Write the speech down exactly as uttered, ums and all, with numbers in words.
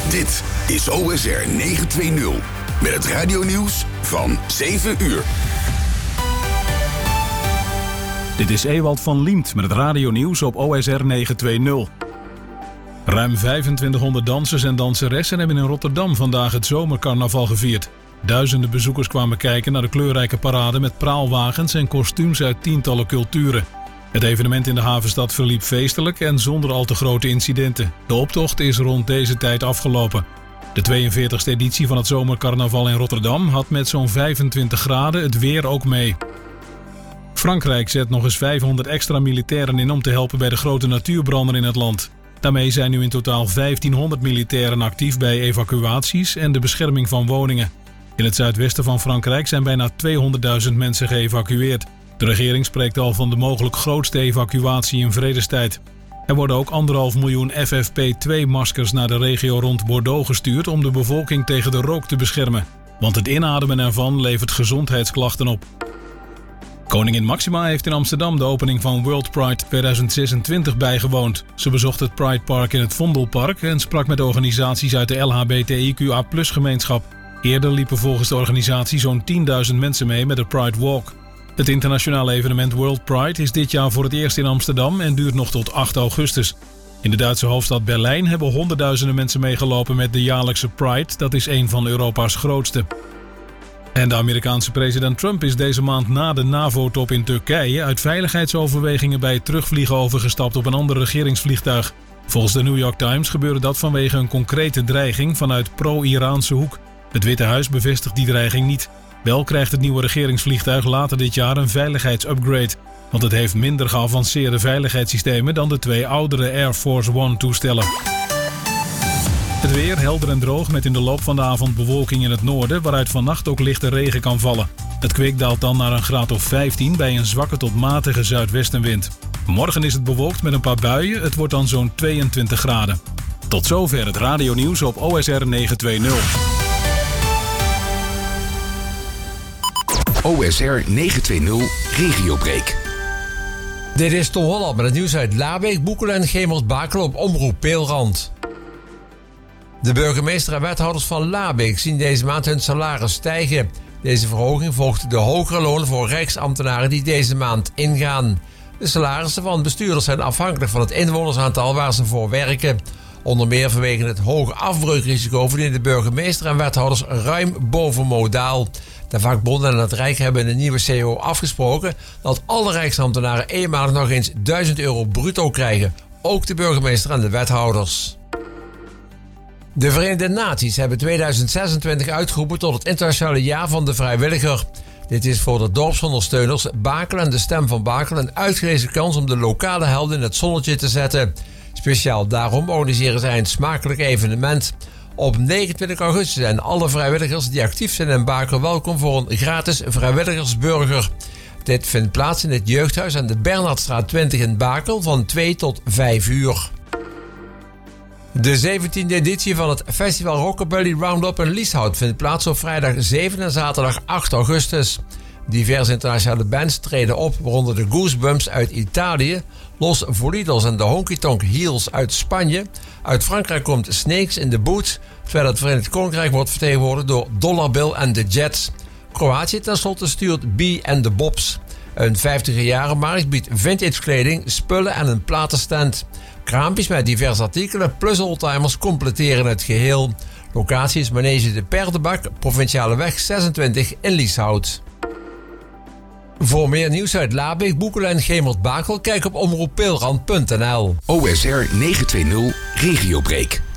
Dit is O S R negenhonderdtwintig met het radionieuws van zeven uur. Dit is Ewald van Liemt met het radionieuws op O S R negenhonderdtwintig. Ruim vijfentwintighonderd dansers en danseressen hebben in Rotterdam vandaag het zomercarnaval gevierd. Duizenden bezoekers kwamen kijken naar de kleurrijke parade met praalwagens en kostuums uit tientallen culturen. Het evenement in de havenstad verliep feestelijk en zonder al te grote incidenten. De optocht is rond deze tijd afgelopen. De tweeënveertigste editie van het zomercarnaval in Rotterdam had met zo'n vijfentwintig graden het weer ook mee. Frankrijk zet nog eens vijfhonderd extra militairen in om te helpen bij de grote natuurbranden in het land. Daarmee zijn nu in totaal vijftienhonderd militairen actief bij evacuaties en de bescherming van woningen. In het zuidwesten van Frankrijk zijn bijna tweehonderdduizend mensen geëvacueerd. De regering spreekt al van de mogelijk grootste evacuatie in vredestijd. Er worden ook anderhalf miljoen F F P twee maskers naar de regio rond Bordeaux gestuurd om de bevolking tegen de rook te beschermen. Want het inademen ervan levert gezondheidsklachten op. Koningin Máxima heeft in Amsterdam de opening van World Pride tweeduizend zesentwintig bijgewoond. Ze bezocht het Pride Park in het Vondelpark en sprak met organisaties uit de L H B T I Q A plus gemeenschap. Eerder liepen volgens de organisatie zo'n tienduizend mensen mee met de Pride Walk. Het internationale evenement World Pride is dit jaar voor het eerst in Amsterdam en duurt nog tot acht augustus. In de Duitse hoofdstad Berlijn hebben honderdduizenden mensen meegelopen met de jaarlijkse Pride. Dat is een van Europa's grootste. En de Amerikaanse president Trump is deze maand na de NAVO-top in Turkije uit veiligheidsoverwegingen bij het terugvliegen overgestapt op een ander regeringsvliegtuig. Volgens de New York Times gebeurde dat vanwege een concrete dreiging vanuit pro-Iraanse hoek. Het Witte Huis bevestigt die dreiging niet. Wel krijgt het nieuwe regeringsvliegtuig later dit jaar een veiligheidsupgrade, want het heeft minder geavanceerde veiligheidssystemen dan de twee oudere Air Force One toestellen. Het weer helder en droog met in de loop van de avond bewolking in het noorden, waaruit vannacht ook lichte regen kan vallen. Het kwik daalt dan naar een graad of vijftien bij een zwakke tot matige zuidwestenwind. Morgen is het bewolkt met een paar buien, het wordt dan zo'n tweeëntwintig graden. Tot zover het radionieuws op O S R negenhonderdtwintig. O S R negenhonderdtwintig Regiobreak. Dit is Tom Holland met het nieuws uit Laabeek, Boekelen en Gemert-Bakel op Omroep Peelrand. De burgemeester en wethouders van Laabeek zien deze maand hun salaris stijgen. Deze verhoging volgt de hogere lonen voor rijksambtenaren die deze maand ingaan. De salarissen van bestuurders zijn afhankelijk van het inwonersaantal waar ze voor werken. Onder meer vanwege het hoge afbreukrisico verdienen de burgemeester en wethouders ruim boven modaal. De vakbonden en het Rijk hebben in een nieuwe C O afgesproken dat alle rijksambtenaren eenmalig nog eens duizend euro bruto krijgen. Ook de burgemeester en de wethouders. De Verenigde Naties hebben tweeduizend zesentwintig uitgeroepen tot het internationale jaar van de vrijwilliger. Dit is voor de dorpsondersteuners Bakel en de Stem van Bakel een uitgelezen kans om de lokale helden in het zonnetje te zetten. Speciaal daarom organiseren zij een smakelijk evenement. Op negenentwintig augustus zijn alle vrijwilligers die actief zijn in Bakel welkom voor een gratis vrijwilligersburger. Dit vindt plaats in het jeugdhuis aan de Bernhardstraat twintig in Bakel van twee tot vijf uur. De zeventiende editie van het festival Rockabilly Roundup in Lieshout vindt plaats op vrijdag zeven en zaterdag acht augustus. Diverse internationale bands treden op, waaronder de Goosebumps uit Italië, Los Volidos en de Honky Tonk Heels uit Spanje. Uit Frankrijk komt Snakes in the Boots, terwijl het Verenigd Koninkrijk wordt vertegenwoordigd door Dollar Bill en The Jets. Kroatië tenslotte stuurt B and the Bobs. Een vijftiger jaren markt biedt vintage kleding, spullen en een platenstand. Kraampjes met diverse artikelen plus oldtimers completeren het geheel. Locatie is Manege de Perdebak, Provinciale weg zesentwintig in Lieshout. Voor meer nieuws uit Laabeek, Boekelen en Gemert-Bakel kijk op omroep peelrand punt n l. O S R negenhonderdtwintig Regiobreak.